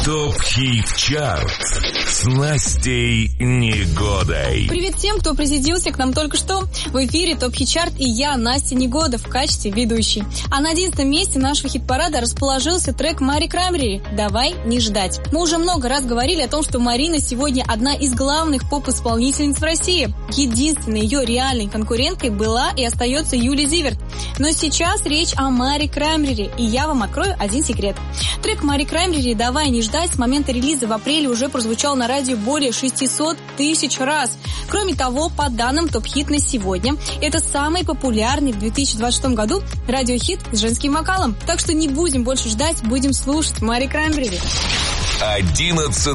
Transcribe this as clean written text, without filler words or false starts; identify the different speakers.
Speaker 1: ТОП-ХИТ-ЧАРТ с Настей Негодой.
Speaker 2: Привет всем, кто присоединился к нам только что. В эфире ТОП-ХИТ-ЧАРТ и я, Настя Негода, в качестве ведущей. А на 11 месте нашего хит-парада расположился трек Мари Краймбрери «Давай не ждать». Мы уже много раз говорили о том, что Марина сегодня одна из главных поп-исполнительниц в России. Единственной ее реальной конкуренткой была и остается Юлия Зиверт. Но сейчас речь о Мари Краймбрери, и я вам открою один секрет. Трек Мари Краймбрери «Давай не ждать» с момента релиза в апреле уже прозвучал на радио более 600 тысяч раз. Кроме того, по данным ТОП-ХИТ на сегодня, это самый популярный в 2026 году радиохит с женским вокалом. Так что не будем больше ждать, будем слушать Мари Краймбрери.
Speaker 1: 11